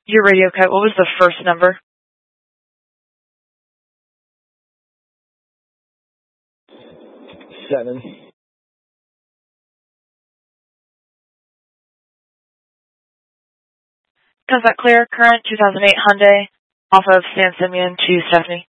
Your radio cut. What was the first number? 7. Is that clear? Current 2008 Hyundai off of San Simeon to Stephanie.